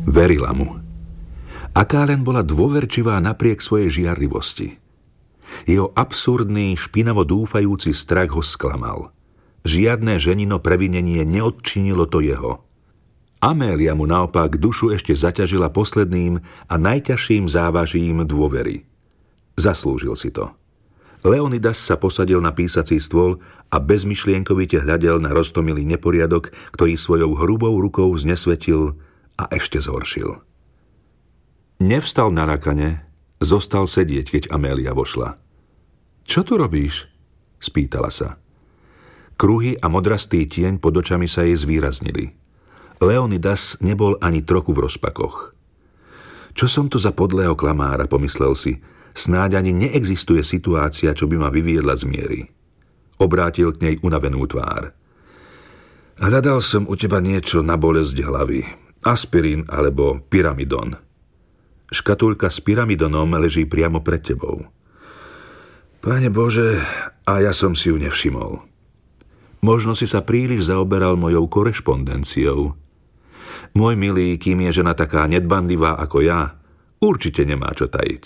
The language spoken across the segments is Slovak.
Verila mu. Aká len bola dôverčivá napriek svojej žiarlivosti. Jeho absurdný, špinavo dúfajúci strach ho sklamal. Žiadne ženino previnenie neodčinilo to jeho. Amélia mu naopak dušu ešte zaťažila posledným a najťažším závažím dôvery. Zaslúžil si to. Leonidas sa posadil na písací stôl a bezmyšlienkovite hľadel na roztomilý neporiadok, ktorý svojou hrubou rukou znesvetil a ešte zhoršil. Nevstal na rakane, zostal sedieť, keď Amélia vošla. Čo tu robíš? Spýtala sa. Kruhy a modrastý tieň pod očami sa jej zvýraznili. Leonidas nebol ani trochu v rozpakoch. Čo som to za podlého klamára, pomyslel si. Snáď ani neexistuje situácia, čo by ma vyviedla z miery. Obrátil k nej unavenú tvár. Hľadal som u teba niečo na bolesť hlavy. Aspirín alebo pyramidon. Škatulka s pyramidonom leží priamo pred tebou. Pane Bože, a ja som si ju nevšimol. Možno si sa príliš zaoberal mojou korešpondenciou. Môj milý, kým je žena taká nedbanlivá ako ja, určite nemá čo tajiť.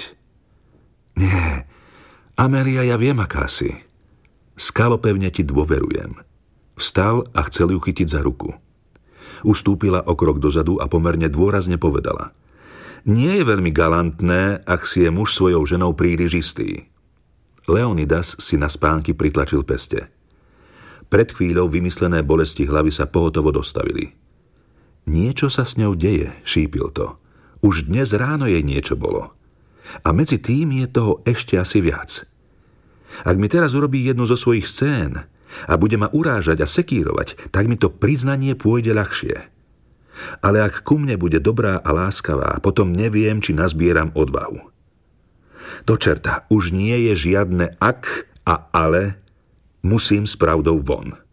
Nie, Amélia, ja viem, aká si. Skalopevne ti dôverujem. Vstal a chcel ju chytiť za ruku. Ustúpila o krok dozadu a pomerne dôrazne povedala. Nie je veľmi galantné, ak si je muž svojou ženou príliš istý. Leonidas si na spánky pritlačil peste. Pred chvíľou vymyslené bolesti hlavy sa pohotovo dostavili. Niečo sa s ňou deje, šípil to. Už dnes ráno jej niečo bolo. A medzi tým je toho ešte asi viac. Ak mi teraz urobí jednu zo svojich scén a bude ma urážať a sekírovať, tak mi to priznanie pôjde ľahšie. Ale ak ku mne bude dobrá a láskavá, potom neviem, či nazbieram odvahu. Do čerta, už nie je žiadne ak a ale, musím s pravdou von.